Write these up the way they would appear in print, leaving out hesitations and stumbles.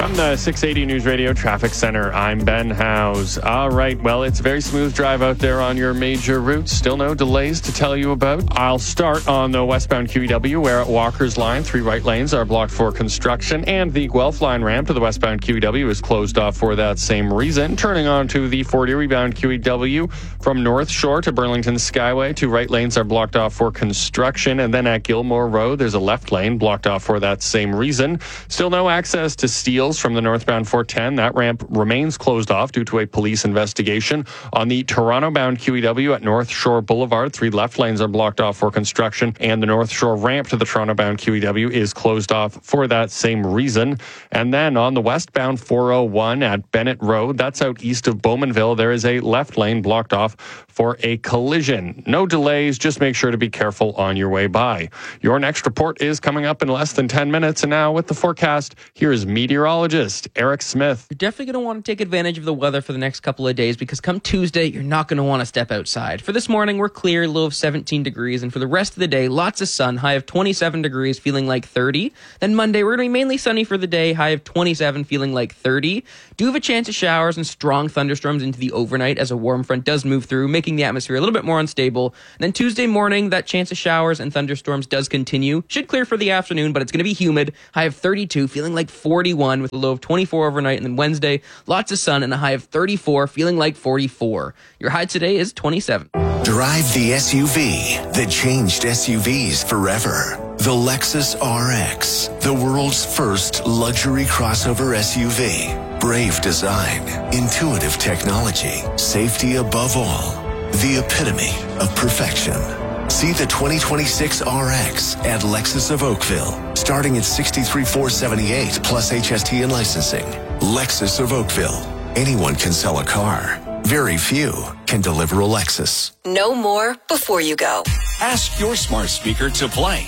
From the 680 News Radio Traffic Center, I'm Ben Howes. All right, well, it's a very smooth drive out there on your major routes. Still no delays to tell you about. I'll start on the westbound QEW, where at Walker's Line, 3 right lanes are blocked for construction, and the Guelph Line ramp to the westbound QEW is closed off for that same reason. Turning on to the 40 rebound QEW from North Shore to Burlington Skyway, 2 right lanes are blocked off for construction, and then at Gilmore Road, there's a left lane blocked off for that same reason. Still no access to Steeles from the northbound 410. That ramp remains closed off due to a police investigation. On the Toronto-bound QEW at North Shore Boulevard, 3 left lanes are blocked off for construction, and the North Shore ramp to the Toronto-bound QEW is closed off for that same reason. And then on the westbound 401 at Bennett Road, that's out east of Bowmanville, there is a left lane blocked off for a collision. No delays, just make sure to be careful on your way by. Your next report is coming up in less than 10 minutes, and now with the forecast, here is meteorologist Eric Smith. You're definitely going to want to take advantage of the weather for the next couple of days, because come Tuesday, you're not going to want to step outside. For this morning, we're clear, low of 17 degrees, and for the rest of the day, lots of sun, high of 27 degrees, feeling like 30. Then Monday, we're going to be mainly sunny for the day, high of 27, feeling like 30. Do have a chance of showers and strong thunderstorms into the overnight as a warm front does move through, making the atmosphere a little bit more unstable. And then Tuesday morning, that chance of showers and thunderstorms does continue. Should clear for the afternoon, but it's going to be humid, high of 32, feeling like 41 with a low of 24 overnight. And then Wednesday, lots of sun and a high of 34, feeling like 44. Your high today is 27. Drive the SUV that changed SUVs forever. The Lexus RX, the world's first luxury crossover SUV. Brave design, intuitive technology, safety above all. The epitome of perfection. See the 2026 RX at Lexus of Oakville, starting at $63,478 plus HST and licensing. Lexus of Oakville. Anyone can sell a car. Very few can deliver a Lexus. Know more before you go. Ask your smart speaker to play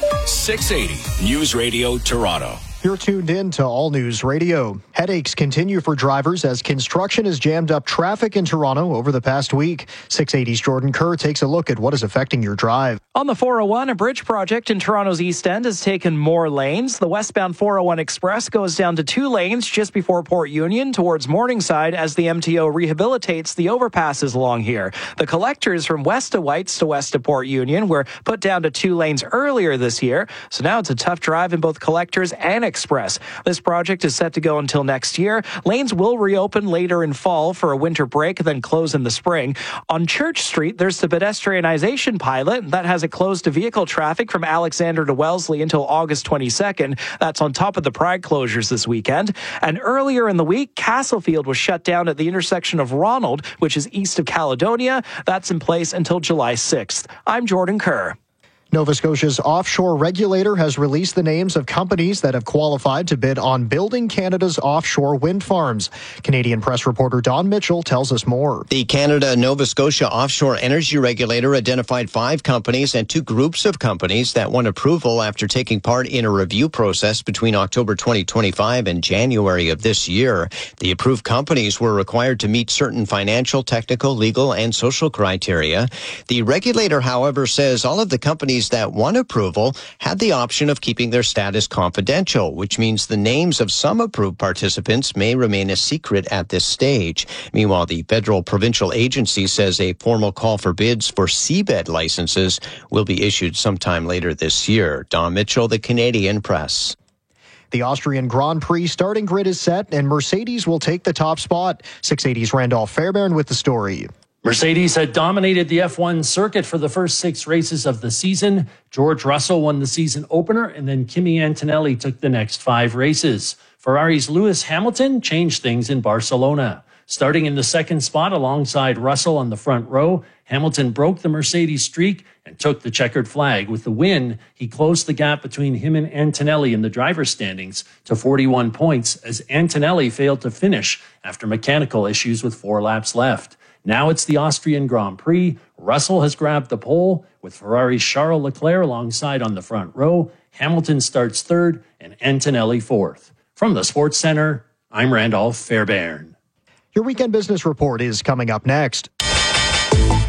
680 News Radio Toronto. You're tuned in to All News Radio. Headaches continue for drivers as construction has jammed up traffic in Toronto over the past week. 680's Jordan Kerr takes a look at what is affecting your drive. On the 401, a bridge project in Toronto's East End has taken more lanes. The westbound 401 Express goes down to 2 lanes just before Port Union towards Morningside as the MTO rehabilitates the overpasses along here. The collectors from west of Whites to west of Port Union were put down to 2 lanes earlier this year. So now it's a tough drive in both collectors and Express. This project is set to go until next year. Lanes will reopen later in fall for a winter break, then close in the spring. On Church Street, there's the pedestrianization pilot that has it closed to vehicle traffic from Alexander to Wellesley until August 22nd. That's on top of the Pride closures this weekend. And earlier in the week, Castlefield was shut down at the intersection of Ronald, which is east of Caledonia. That's in place until July 6th. I'm Jordan Kerr. Nova Scotia's offshore regulator has released the names of companies that have qualified to bid on building Canada's offshore wind farms. Canadian press reporter Don Mitchell tells us more. The Canada-Nova Scotia Offshore Energy Regulator identified 5 companies and 2 groups of companies that won approval after taking part in a review process between October 2025 and January of this year. The approved companies were required to meet certain financial, technical, legal, and social criteria. The regulator, however, says all of the companies that won approval had the option of keeping their status confidential, which means the names of some approved participants may remain a secret at this stage. Meanwhile, the federal provincial agency says a formal call for bids for seabed licenses will be issued sometime later this year. Don Mitchell, the Canadian Press. The Austrian Grand Prix starting grid is set, and Mercedes will take the top spot. 680's Randolph Fairbairn with the story. Mercedes had dominated the F1 circuit for the first 6 races of the season. George Russell won the season opener, and then Kimi Antonelli took the next 5 races. Ferrari's Lewis Hamilton changed things in Barcelona. Starting in the 2nd spot alongside Russell on the front row, Hamilton broke the Mercedes streak and took the checkered flag. With the win, he closed the gap between him and Antonelli in the driver's standings to 41 points as Antonelli failed to finish after mechanical issues with 4 laps left. Now it's the Austrian Grand Prix. Russell has grabbed the pole with Ferrari's Charles Leclerc alongside on the front row. Hamilton starts 3rd and Antonelli 4th. From the Sports Center, I'm Randolph Fairbairn. Your weekend business report is coming up next.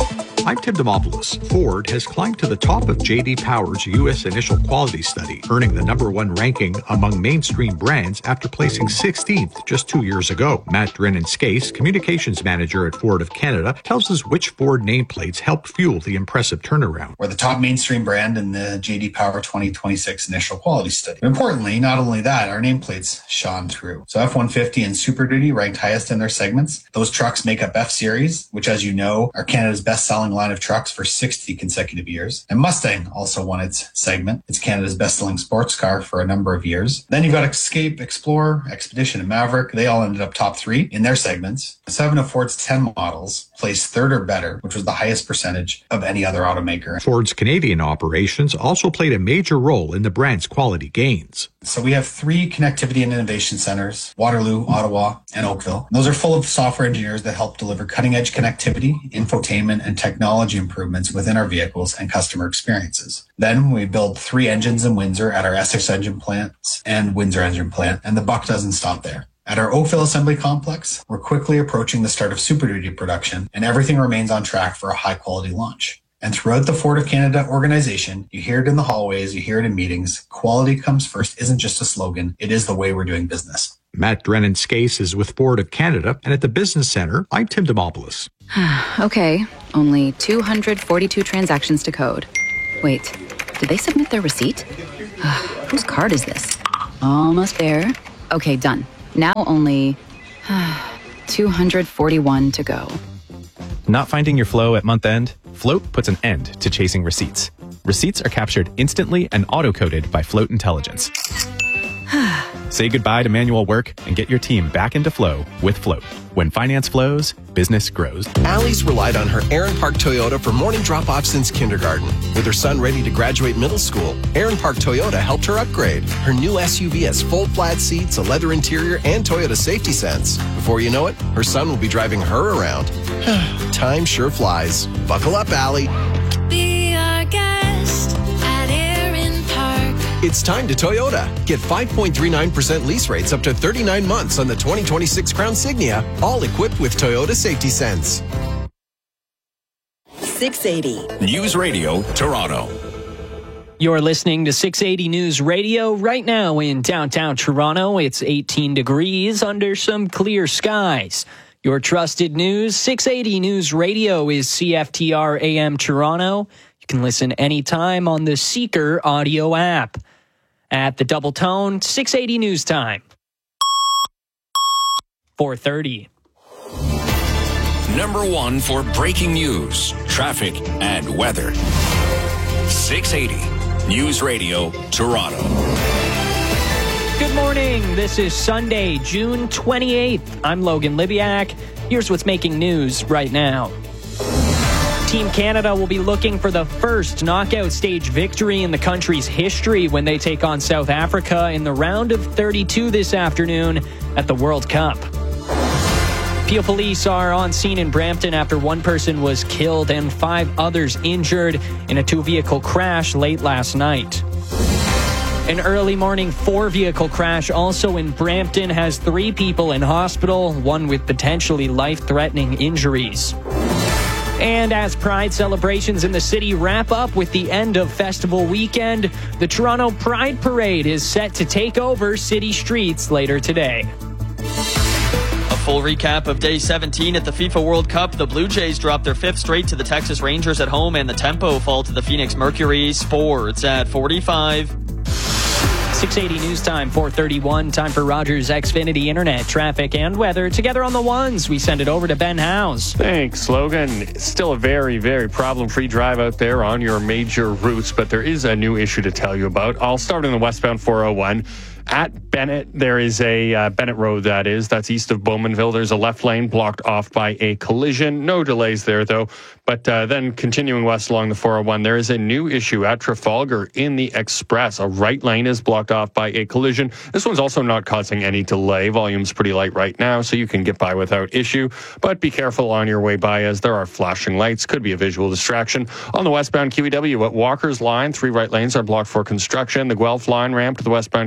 I'm Tim Demopoulos. Ford has climbed to the top of J.D. Power's U.S. Initial Quality Study, earning the #1 ranking among mainstream brands after placing 16th just 2 years ago. Matt Drennan-Skase, communications manager at Ford of Canada, tells us which Ford nameplates helped fuel the impressive turnaround. We're the top mainstream brand in the J.D. Power 2026 Initial Quality Study. But importantly, not only that, our nameplates shone through. So F-150 and Super Duty ranked highest in their segments. Those trucks make up F-Series, which, as you know, are Canada's best-selling line of trucks for 60 consecutive years. And Mustang also won its segment. It's Canada's best-selling sports car for a number of years. Then you've got Escape, Explorer, Expedition, and Maverick. They all ended up top 3 in their segments. 7 of Ford's 10 models placed 3rd or better, which was the highest percentage of any other automaker. Ford's Canadian operations also played a major role in the brand's quality gains. So we have 3 connectivity and innovation centers: Waterloo, Ottawa, and Oakville. Those are full of software engineers that help deliver cutting-edge connectivity, infotainment, and technology improvements within our vehicles and customer experiences. Then we build 3 engines in Windsor at our Essex engine plants and Windsor engine plant, and the buck doesn't stop there. At our Oakville assembly complex, we're quickly approaching the start of Super Duty production, and everything remains on track for a high-quality launch. And throughout the Ford of Canada organization, you hear it in the hallways, you hear it in meetings. Quality comes first isn't just a slogan, it is the way we're doing business. Matt Drennan-Skase is with Ford of Canada, and at the Business Center, I'm Tim Demopoulos. Okay, only 242 transactions to code. Wait, did they submit their receipt? Whose card is this? Almost there. Okay, done. Now only 241 to go. Not finding your flow at month end? Float puts an end to chasing receipts. Receipts are captured instantly and auto-coded by Float Intelligence. Say goodbye to manual work and get your team back into flow with Float. When finance flows, business grows. Allie's relied on her Aaron Park Toyota for morning drop-off since kindergarten. With her son ready to graduate middle school, Aaron Park Toyota helped her upgrade. Her new SUV has full flat seats, a leather interior, and Toyota Safety Sense. Before you know it, her son will be driving her around. Time sure flies. Buckle up, Allie. Be our guest at Aaron Park. It's time to Toyota. Get 5.39% lease rates up to 39 months on the 2026 Crown Signia, all equipped with Toyota Safety Sense. 680 News Radio Toronto. You're listening to 680 News Radio right now in downtown Toronto. It's 18 degrees under some clear skies. Your trusted news, 680 News Radio is CFTR AM Toronto. You can listen anytime on the Seeker audio app. At the Double Tone, 680 News Time. 4:30. #1 for breaking news, traffic, and weather. 680 News Radio Toronto. Good morning. This is Sunday, June 28th. I'm Logan Libiak. Here's what's making news right now. Team Canada will be looking for the first knockout stage victory in the country's history when they take on South Africa in the round of 32 this afternoon at the World Cup. Peel police are on scene in Brampton after one person was killed and 5 others injured in a 2-vehicle crash late last night. An early morning 4-vehicle crash also in Brampton has 3 people in hospital, one with potentially life-threatening injuries. And as Pride celebrations in the city wrap up with the end of festival weekend, the Toronto Pride Parade is set to take over city streets later today. A full recap of Day 17 at the FIFA World Cup. The Blue Jays dropped their 5th straight to the Texas Rangers at home, and the Tempo fall to the Phoenix Mercury. Sports at 45. 680 News Time, 4:31. Time for Rogers Xfinity Internet, traffic, and weather. Together on the ones, we send it over to Ben Howes. Thanks, Logan. Still a very, very problem-free drive out there on your major routes, but there is a new issue to tell you about. I'll start in the westbound 401. At Bennett, there is a Bennett Road, that's east of Bowmanville. There's a left lane blocked off by a collision. No delays there, though. But then continuing west along the 401, there is a new issue at Trafalgar in the Express. A right lane is blocked off by a collision. This one's also not causing any delay. Volume's pretty light right now, so you can get by without issue. But be careful on your way by, as there are flashing lights. Could be a visual distraction. On the westbound QEW at Walker's Line, 3 right lanes are blocked for construction. The Guelph Line ramp to the westbound QEW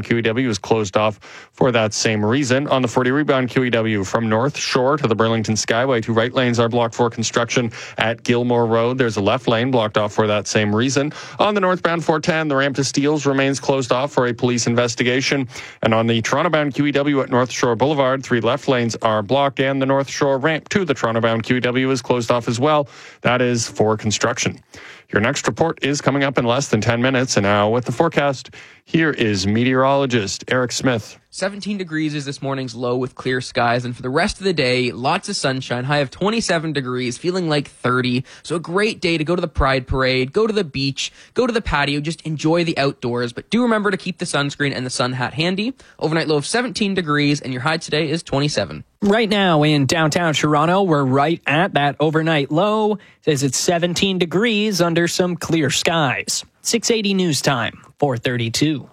QEW is closed off for that same reason. On the 40 rebound QEW from North Shore to the Burlington Skyway, 2 right lanes are blocked for construction at Gilmore Road. There's a left lane blocked off for that same reason. On the northbound 410, the ramp to Steeles remains closed off for a police investigation. And on the Toronto-bound QEW at North Shore Boulevard, 3 left lanes are blocked, and the North Shore ramp to the Toronto-bound QEW is closed off as well. That is for construction. Your next report is coming up in less than 10 minutes. And now with the forecast, here is meteorologist Eric Smith. 17 degrees is this morning's low with clear skies, and for the rest of the day, lots of sunshine, high of 27 degrees, feeling like 30. So a great day to go to the Pride Parade, go to the beach, go to the patio, just enjoy the outdoors. But do remember to keep the sunscreen and the sun hat handy. Overnight low of 17 degrees, and your high today is 27. Right now in downtown Toronto, we're right at that overnight low. It says it's 17 degrees under some clear skies. 680 news time, 4:32.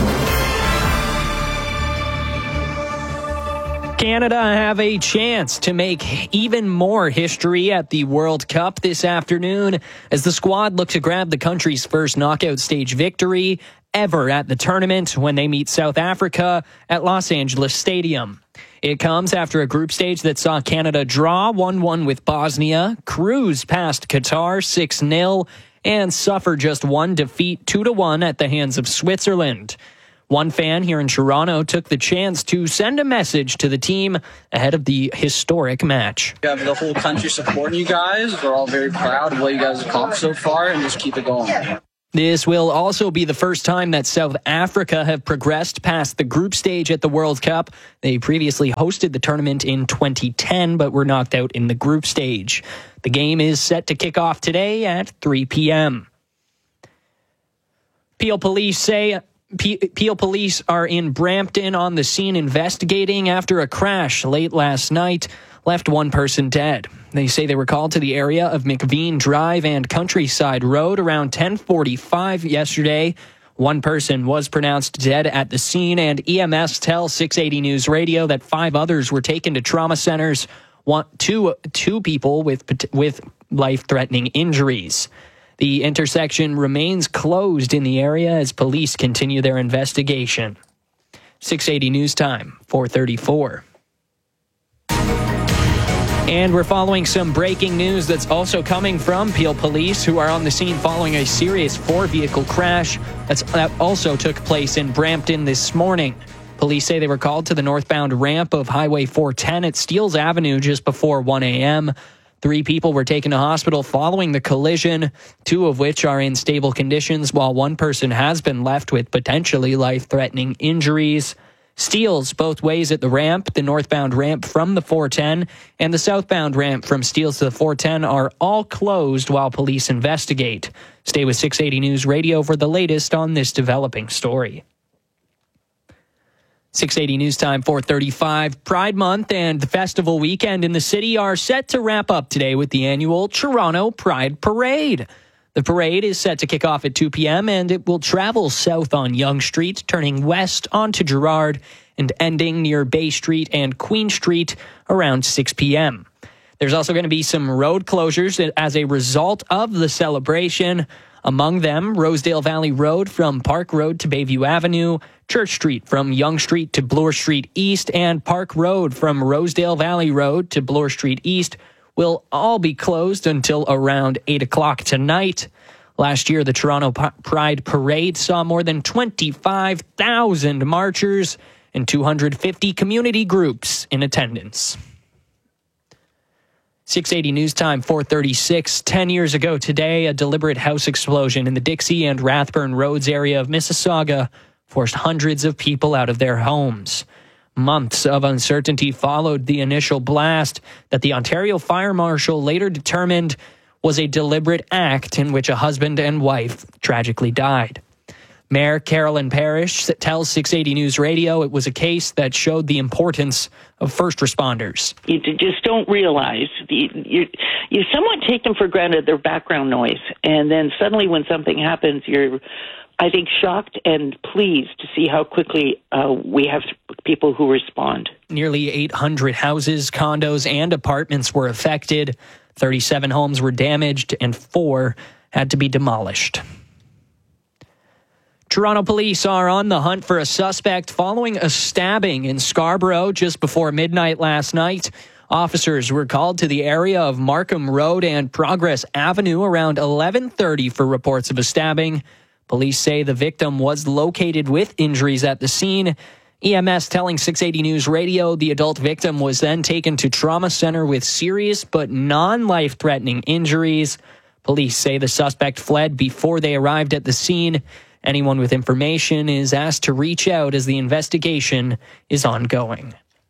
Canada have a chance to make even more history at the World Cup this afternoon as the squad look to grab the country's first knockout stage victory ever at the tournament when they meet South Africa at Los Angeles Stadium. It comes after a group stage that saw Canada draw 1-1 with Bosnia, cruise past Qatar 6-0, and suffer just one defeat 2-1 at the hands of Switzerland. One fan here in Toronto took the chance to send a message to the team ahead of the historic match. We have the whole country supporting you guys. We're all very proud of what you guys have accomplished so far, and just keep it going. This will also be the first time that South Africa have progressed past the group stage at the World Cup. They previously hosted the tournament in 2010, but were knocked out in the group stage. The game is set to kick off today at 3 p.m. Peel Police are in Brampton on the scene investigating after a crash late last night left one person dead. They say they were called to the area of McVean Drive and Countryside Road around 10:45 yesterday. One person was pronounced dead at the scene, and EMS tells 680 News Radio that 5 others were taken to trauma centers, two people with life-threatening injuries. The intersection remains closed in the area as police continue their investigation. 680 News Time, 4:34. And we're following some breaking news that's also coming from Peel Police, who are on the scene following a serious 4-vehicle crash that also took place in Brampton this morning. Police say they were called to the northbound ramp of Highway 410 at Steeles Avenue just before 1 a.m. 3 people were taken to hospital following the collision, 2 of which are in stable conditions, while 1 person has been left with potentially life-threatening injuries. Steeles both ways at the ramp, the northbound ramp from the 410 and the southbound ramp from Steeles to the 410 are all closed while police investigate. Stay with 680 News Radio for the latest on this developing story. 680 News Time, 4:35. Pride Month and the festival weekend in the city are set to wrap up today with the annual Toronto Pride Parade. The parade is set to kick off at 2 p.m. and it will travel south on Yonge Street, turning west onto Gerrard and ending near Bay Street and Queen Street around 6 p.m. There's also going to be some road closures as a result of the celebration. Among them, Rosedale Valley Road from Park Road to Bayview Avenue, Church Street from Yonge Street to Bloor Street East, and Park Road from Rosedale Valley Road to Bloor Street East will all be closed until around 8 o'clock tonight. Last year, the Toronto Pride Parade saw more than 25,000 marchers and 250 community groups in attendance. 680 News Time, 4:36. 10 years ago today, a deliberate house explosion in the Dixie and Rathburn Roads area of Mississauga forced hundreds of people out of their homes. Months of uncertainty followed the initial blast that the Ontario Fire Marshal later determined was a deliberate act in which a husband and wife tragically died. Mayor Carolyn Parrish tells 680 News Radio it was a case that showed the importance of first responders. You just don't realize. You somewhat take them for granted, their background noise. And then suddenly when something happens, you're, I think, shocked and pleased to see how quickly we have people who respond. Nearly 800 houses, condos, and apartments were affected. 37 homes were damaged and 4 had to be demolished. Toronto police are on the hunt for a suspect following a stabbing in Scarborough just before midnight last night. Officers were called to the area of Markham Road and Progress Avenue around 11:30 for reports of a stabbing. Police say the victim was located with injuries at the scene. EMS telling 680 News Radio the adult victim was then taken to trauma center with serious but non-life-threatening injuries. Police say the suspect fled before they arrived at the scene. Anyone with information is asked to reach out as the investigation is ongoing.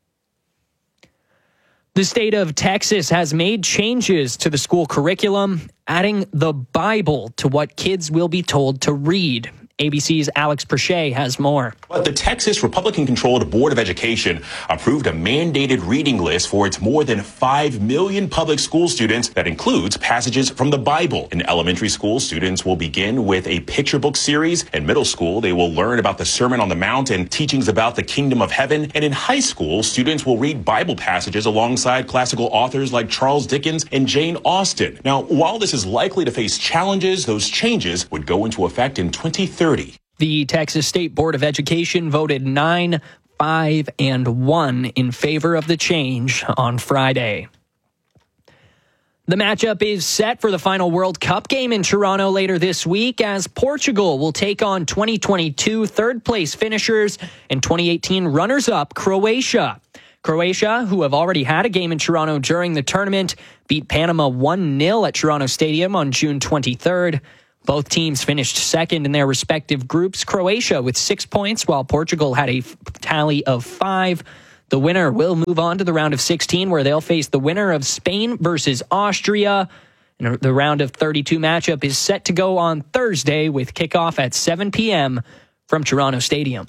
The state of Texas has made changes to the school curriculum, adding the Bible to what kids will be told to read. ABC's Alex Perche has more. But the Texas Republican-controlled Board of Education approved a mandated reading list for its more than 5 million public school students that includes passages from the Bible. In elementary school, students will begin with a picture book series. In middle school, they will learn about the Sermon on the Mount and teachings about the kingdom of heaven. And in high school, students will read Bible passages alongside classical authors like Charles Dickens and Jane Austen. Now, while this is likely to face challenges, those changes would go into effect in 2030. The Texas State Board of Education voted 9, 5, and 1 in favor of the change on Friday. The matchup is set for the final World Cup game in Toronto later this week as Portugal will take on 2022 third-place finishers and 2018 runners-up Croatia. Croatia, who have already had a game in Toronto during the tournament, beat Panama 1-0 at Toronto Stadium on June 23rd. Both teams finished second in their respective groups, Croatia with 6 points, while Portugal had a tally of 5. The winner will move on to the round of 16, where they'll face the winner of Spain versus Austria. And the round of 32 matchup is set to go on Thursday with kickoff at 7 p.m. from Toronto Stadium.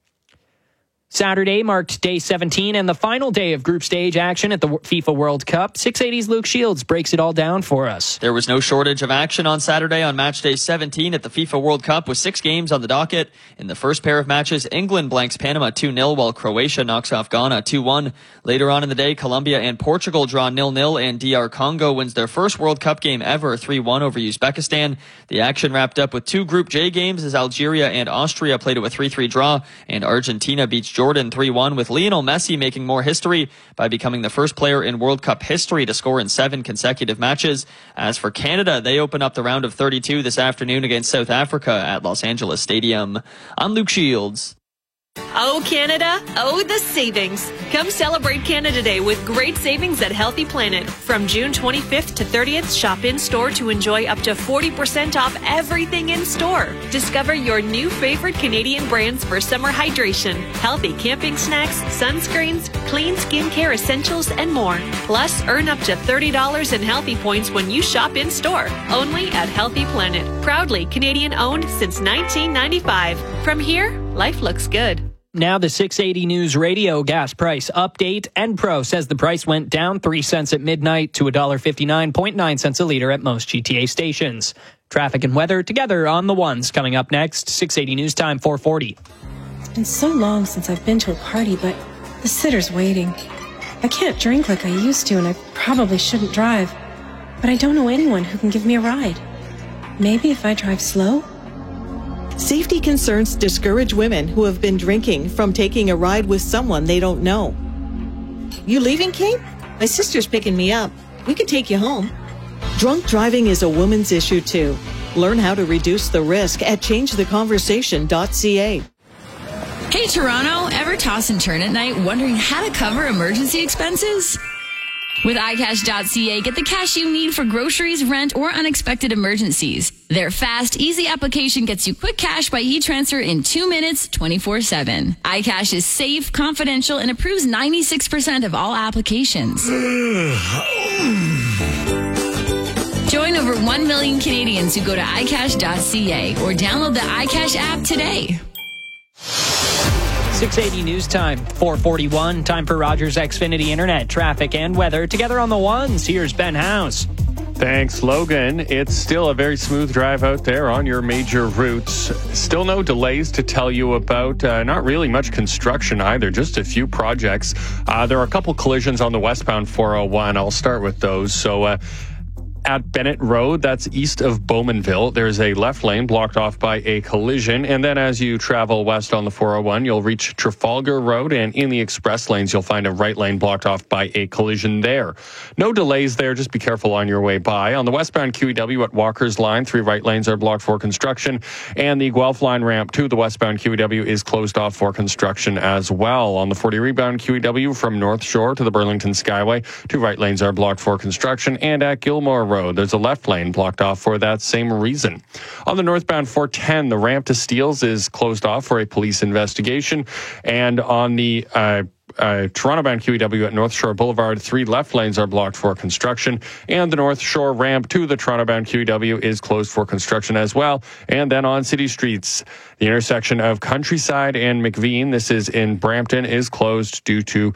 Saturday marked day 17 and the final day of group stage action at the FIFA World Cup. 680's Luke Shields breaks it all down for us. There was no shortage of action on Saturday on match day 17 at the FIFA World Cup with 6 games on the docket. In the first pair of matches, England blanks Panama 2-0 while Croatia knocks off Ghana 2-1. Later on in the day, Colombia and Portugal draw 0-0 and DR Congo wins their first World Cup game ever 3-1 over Uzbekistan. The action wrapped up with 2 Group J games as Algeria and Austria played it with 3-3 draw and Argentina beats Jordan 3-1 with Lionel Messi making more history by becoming the first player in World Cup history to score in 7 consecutive matches. As for Canada, they open up the round of 32 this afternoon against South Africa at Los Angeles Stadium. I'm Luke Shields. Oh, Canada. Oh, the savings. Come celebrate Canada Day with great savings at Healthy Planet. From June 25th to 30th, shop in-store to enjoy up to 40% off everything in-store. Discover your new favorite Canadian brands for summer hydration, healthy camping snacks, sunscreens, clean skincare essentials, and more. Plus, earn up to $30 in Healthy Points when you shop in-store. Only at Healthy Planet. Proudly Canadian-owned since 1995. From here, life looks good. Now the 680 News Radio gas price update. Enpro says the price went down 3 cents at midnight to $1.59.9 cents a liter at most GTA stations. Traffic and weather together on the ones coming up next. 680 News Time 440. It's been so long since I've been to a party, but the sitter's waiting. I can't drink like I used to, and I probably shouldn't drive. But I don't know anyone who can give me a ride. Maybe if I drive slow? Safety concerns discourage women who have been drinking from taking a ride with someone they don't know. You leaving, Kate? My sister's picking me up. We can take you home. Drunk driving is a woman's issue, too. Learn how to reduce the risk at changetheconversation.ca. Hey, Toronto, ever toss and turn at night wondering how to cover emergency expenses? With iCash.ca, get the cash you need for groceries, rent, or unexpected emergencies. Their fast, easy application gets you quick cash by e-transfer in 2 minutes, 24/7. iCash is safe, confidential, and approves 96% of all applications. Join over 1 million Canadians who go to iCash.ca or download the iCash app today. 680 News Time, 441. Time for Rogers Xfinity Internet, traffic, and weather. Together on the ones, here's Ben House. Thanks, Logan. It's still a very smooth drive out there on your major routes. Still no delays to tell you about. Not really much construction either, just a few projects. There are a couple collisions on the westbound 401. I'll start with those. So, at Bennett Road. That's east of Bowmanville. There's a left lane blocked off by a collision. And then as you travel west on the 401, you'll reach Trafalgar Road. And in the express lanes, you'll find a right lane blocked off by a collision there. No delays there. Just be careful on your way by. On the westbound QEW at Walker's Line, 3 right lanes are blocked for construction. And the Guelph Line ramp to the westbound QEW is closed off for construction as well. On the 40 rebound QEW from North Shore to the Burlington Skyway, 2 right lanes are blocked for construction. And at Gilmore Road, there's a left lane blocked off for that same reason. On the northbound 410, the ramp to Steeles is closed off for a police investigation. And on the Toronto-bound QEW at North Shore Boulevard, 3 left lanes are blocked for construction, and the North Shore ramp to the Toronto-bound QEW is closed for construction as well. And then on city streets, the intersection of Countryside and McVean, this is in Brampton, is closed due to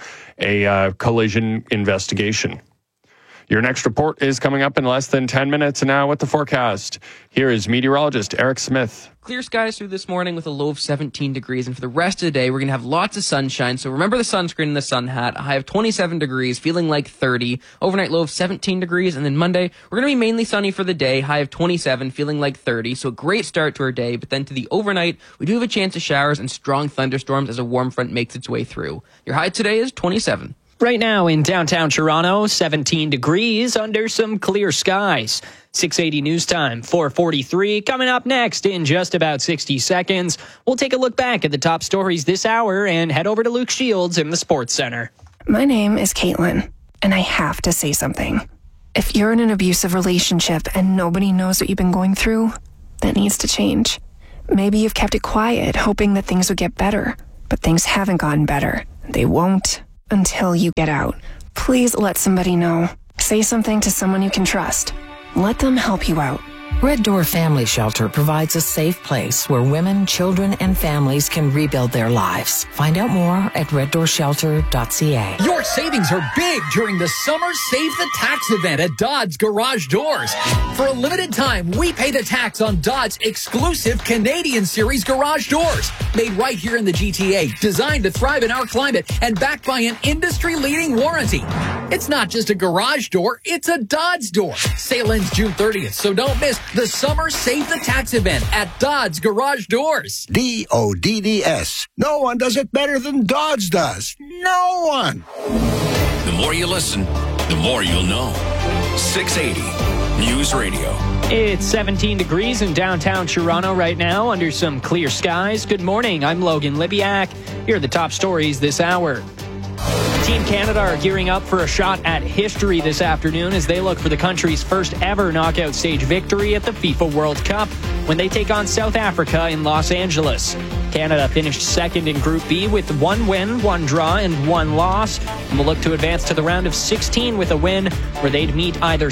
a collision investigation. Your next report is coming up in less than 10 minutes. Now with the forecast, here is meteorologist Eric Smith. Clear skies through this morning with a low of 17 degrees. And for the rest of the day, we're going to have lots of sunshine. So remember the sunscreen and the sun hat. A high of 27 degrees, feeling like 30. Overnight low of 17 degrees. And then Monday, we're going to be mainly sunny for the day. High of 27, feeling like 30. So a great start to our day. But then to the overnight, we do have a chance of showers and strong thunderstorms as a warm front makes its way through. Your high today is 27. Right now in downtown Toronto, 17 degrees under some clear skies. 680 news time, 4:43. Coming up next in just about 60 seconds, we'll take a look back at the top stories this hour and head over to Luke Shields in the Sports Center. My name is Caitlin, and I have to say something. If you're in an abusive relationship and nobody knows what you've been going through, that needs to change. Maybe you've kept it quiet, hoping that things would get better, but things haven't gotten better. They won't until you get out. Please let somebody know. Say something to someone you can trust. Let them help you out. Red Door Family Shelter provides a safe place where women, children, and families can rebuild their lives. Find out more at reddoorshelter.ca. Your savings are big during the Summer Save the Tax event at Dodds Garage Doors. For a limited time, we pay the tax on Dodds' exclusive Canadian Series garage doors. Made right here in the GTA, designed to thrive in our climate, and backed by an industry-leading warranty. It's not just a garage door, it's a Dodds door. Sale ends June 30th, so don't miss the Summer Save the Tax event at Dodds Garage Doors. DODDS. No one does it better than Dodds does. No one. The more you listen, the more you'll know. 680 News Radio. It's 17 degrees in downtown Toronto right now under some clear skies. Good morning. I'm Logan Libiak. Here are the top stories this hour. Team Canada are gearing up for a shot at history this afternoon as they look for the country's first ever knockout stage victory at the FIFA World Cup when they take on South Africa in Los Angeles. Canada finished second in Group B with 1 win, 1 draw, and 1 loss, and will look to advance to the round of 16 with a win where they'd meet either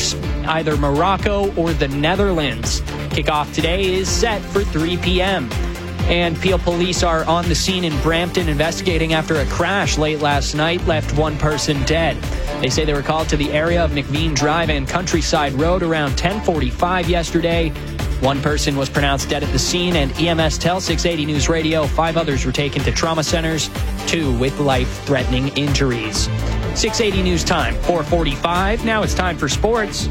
Morocco or the Netherlands. Kickoff today is set for 3 p.m. And Peel police are on the scene in Brampton investigating after a crash late last night left 1 person dead. They say they were called to the area of McVean Drive and Countryside Road around 10:45 yesterday. 1 person was pronounced dead at the scene, and EMS tells 680 News Radio 5 others were taken to trauma centers, 2 with life-threatening injuries. 680 News Time, 4:45. Now it's time for sports.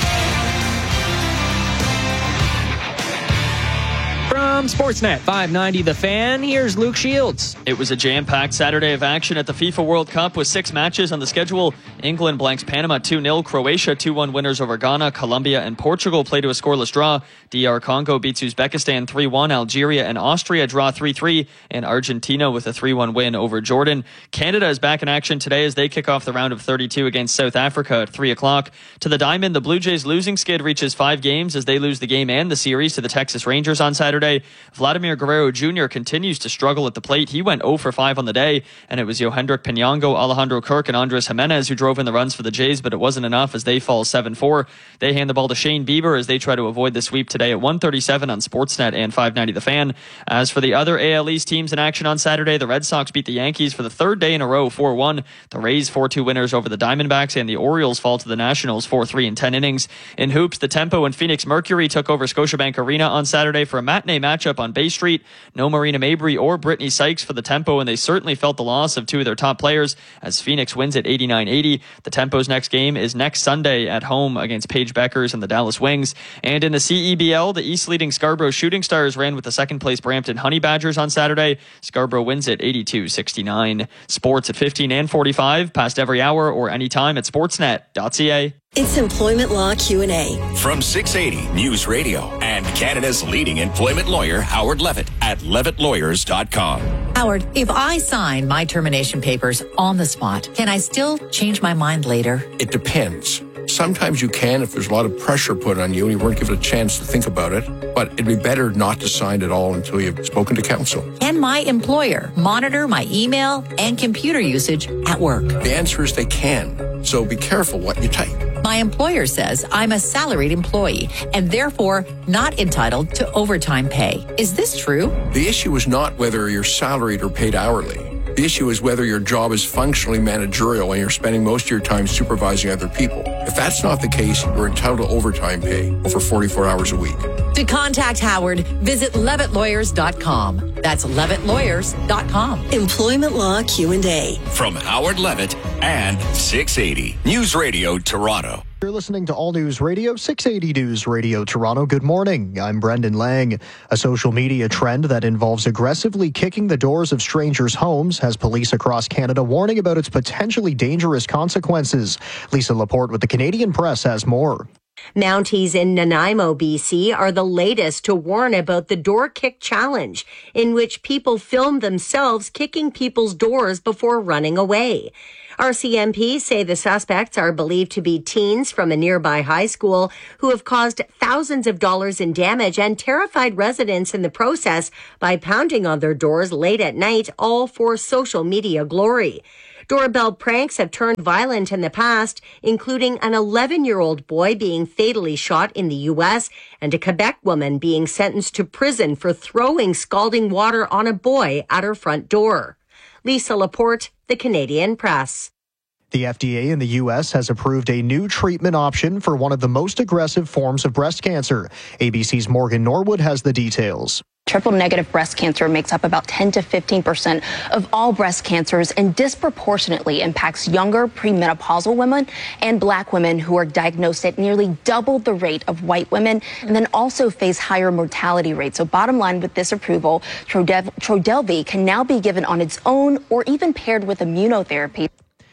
From Sportsnet 590 The Fan, here's Luke Shields. It was a jam-packed Saturday of action at the FIFA World Cup with 6 matches on the schedule. England blanks Panama 2-0, Croatia 2-1 winners over Ghana, Colombia and Portugal play to a scoreless draw. DR Congo beats Uzbekistan 3-1, Algeria and Austria draw 3-3, and Argentina with a 3-1 win over Jordan. Canada is back in action today as they kick off the round of 32 against South Africa at 3 o'clock. To the Diamond, the Blue Jays losing skid reaches 5 games as they lose the game and the series to the Texas Rangers on Saturday. Vladimir Guerrero Jr. continues to struggle at the plate. He went 0 for 5 on the day, and it was Yohendrick Pinango, Alejandro Kirk, and Andres Jimenez who drove in the runs for the Jays, but it wasn't enough as they fall 7-4. They hand the ball to Shane Bieber as they try to avoid the sweep today at 1:37 on Sportsnet and 590 The Fan. As for the other AL East teams in action on Saturday, the Red Sox beat the Yankees for the 3rd day in a row, 4-1. The Rays 4-2 winners over the Diamondbacks, and the Orioles fall to the Nationals 4-3 in 10 innings. In hoops, the Tempo and Phoenix Mercury took over Scotiabank Arena on Saturday for a matinee match matchup on Bay Street. No Marina Mabry or Brittany Sykes for the Tempo, and they certainly felt the loss of two of their top players as Phoenix wins at 89-80. The Tempo's next game is next Sunday at home against Paige Beckers and the Dallas Wings. And in the CEBL, the East-leading Scarborough Shooting Stars ran with the second-place Brampton Honey Badgers on Saturday. Scarborough wins at 82-69. Sports at 15 and 45, past every hour or anytime at sportsnet.ca. It's Employment Law Q&A. From 680 News Radio and Canada's leading employment lawyer, Howard Levitt, at levittlawyers.com. Howard, if I sign my termination papers on the spot, can I still change my mind later? It depends. Sometimes you can if there's a lot of pressure put on you and you weren't given a chance to think about it, but it'd be better not to sign at all until you've spoken to counsel. Can my employer monitor my email and computer usage at work? The answer is they can, so be careful what you type. My employer says I'm a salaried employee and therefore not entitled to overtime pay. Is this true? The issue is not whether you're salaried or paid hourly. The issue is whether your job is functionally managerial and you're spending most of your time supervising other people. If that's not the case, you're entitled to overtime pay over 44 hours a week. To contact Howard, visit levittlawyers.com. That's levittlawyers.com. Employment Law Q&A. From Howard Levitt and 680 News Radio Toronto. You're listening to All News Radio, 680 News Radio Toronto. Good morning. I'm Brendan Lang. A social media trend that involves aggressively kicking the doors of strangers' homes has police across Canada warning about its potentially dangerous consequences. Lisa Laporte with the Canadian Press has more. Mounties in Nanaimo, BC are the latest to warn about the door kick challenge, in which people film themselves kicking people's doors before running away. RCMP say the suspects are believed to be teens from a nearby high school who have caused thousands of dollars in damage and terrified residents in the process by pounding on their doors late at night, all for social media glory. Doorbell pranks have turned violent in the past, including an 11-year-old boy being fatally shot in the U.S. and a Quebec woman being sentenced to prison for throwing scalding water on a boy at her front door. Lisa Laporte, the Canadian Press. The FDA in the U.S. has approved a new treatment option for one of the most aggressive forms of breast cancer. ABC's Morgan Norwood has the details. Triple-negative breast cancer makes up about 10 to 15% of all breast cancers and disproportionately impacts younger premenopausal women and Black women who are diagnosed at nearly double the rate of white women and then also face higher mortality rates. So bottom line with this approval, Trodelvy can now be given on its own or even paired with immunotherapy.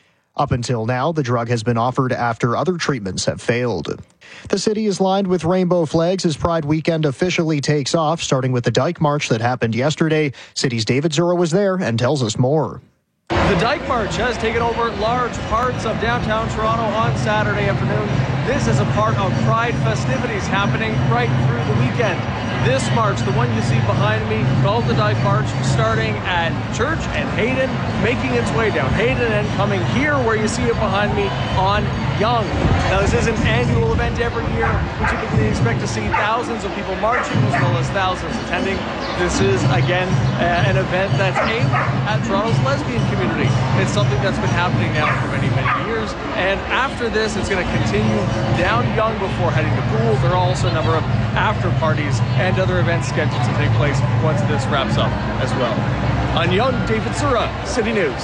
Up until now, the drug has been offered after other treatments have failed. The city is lined with rainbow flags as Pride Weekend officially takes off, starting with the Dyke March that happened yesterday. City's David Zura was there and tells us more. The Dyke March has taken over large parts of downtown Toronto on Saturday afternoon. This is a part of Pride festivities happening right through the weekend. This march, the one you see behind me, called the Dyke March, starting at Church and Hayden, making its way down Hayden and coming here where you see it behind me on Yonge. Now, this is an annual event every year. We typically expect to see thousands of people marching as well as thousands attending. This is, again, an event that's aimed at Toronto's lesbian community. It's something that's been happening now for many, many years. And after this, it's going to continue down Yonge before heading to Poole. There are also a number of after parties and other events scheduled to take place once this wraps up as well. On Yonge, David Zura, City News.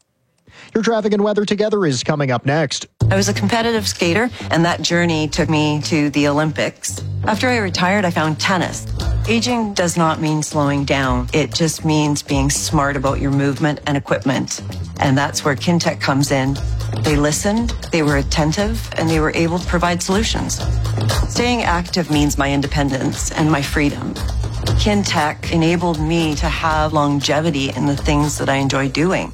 Your traffic and weather together is coming up next. I was a competitive skater, and that journey took me to the Olympics. After I retired, I found tennis. Aging does not mean slowing down. It just means being smart about your movement and equipment. And that's where Kintec comes in. They listened, they were attentive, and they were able to provide solutions. Staying active means my independence and my freedom. Kintec enabled me to have longevity in the things that I enjoy doing.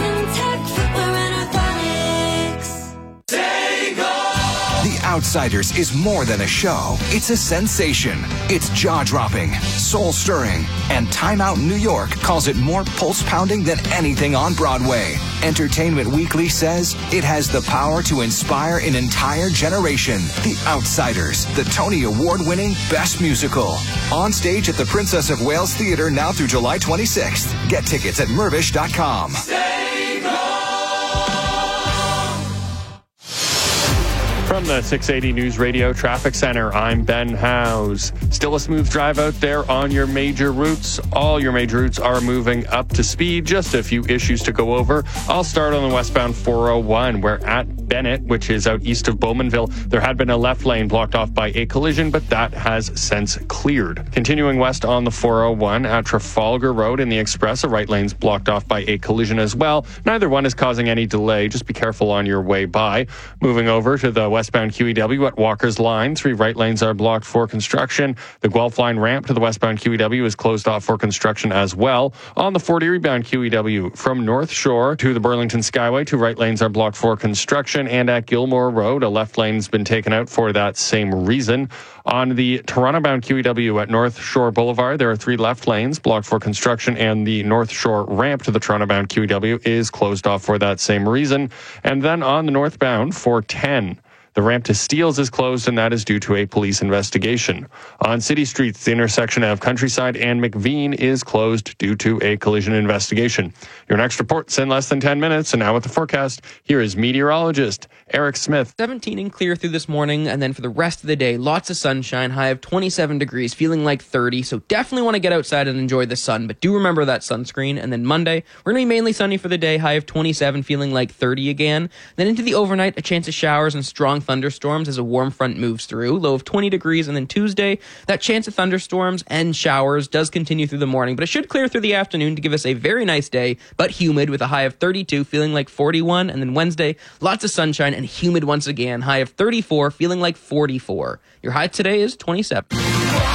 Outsiders is more than a show. It's a sensation. It's jaw-dropping, soul-stirring, and Time Out New York calls it more pulse-pounding than anything on Broadway. Entertainment Weekly says it has the power to inspire an entire generation. The Outsiders, the Tony Award-winning Best Musical. On stage at the Princess of Wales Theatre now through July 26th. Get tickets at Mirvish.com. From the 680 News Radio Traffic Center, I'm Ben Howes. Still a smooth drive out there on your major routes. All your major routes are moving up to speed. Just a few issues to go over. I'll start on the westbound 401, where at Bennett, which is out east of Bowmanville, there had been a left lane blocked off by a collision, but that has since cleared. Continuing west on the 401 at Trafalgar Road in the Express, a right lane's blocked off by a collision as well. Neither one is causing any delay. Just be careful on your way by. Moving over to the westbound QEW at Walker's Line, 3 right lanes are blocked for construction. The Guelph Line ramp to the westbound QEW is closed off for construction as well. On the 40 rebound QEW from North Shore to the Burlington Skyway, 2 right lanes are blocked for construction. And at Gilmore Road, a left lane's been taken out for that same reason. On the Toronto-bound QEW at North Shore Boulevard, there are 3 left lanes blocked for construction, and the North Shore ramp to the Toronto-bound QEW is closed off for that same reason. And then on the northbound 410, the ramp to Steeles is closed, and that is due to a police investigation. On city streets, the intersection of Countryside and McVean is closed due to a collision investigation. Your next report's in less than 10 minutes, and now with the forecast, here is meteorologist Eric Smith. 17 and clear through this morning, and then for the rest of the day, lots of sunshine, high of 27 degrees, feeling like 30, so definitely want to get outside and enjoy the sun, but do remember that sunscreen. And then Monday, we're going to be mainly sunny for the day, high of 27, feeling like 30 again. Then into the overnight, a chance of showers and strong thunderstorms as a warm front moves through, low of 20 degrees. And then Tuesday, that chance of thunderstorms and showers does continue through the morning, but it should clear through the afternoon to give us a very nice day, but humid with a high of 32, feeling like 41. And then Wednesday, lots of sunshine and humid once again, high of 34, feeling like 44. Your high today is 27.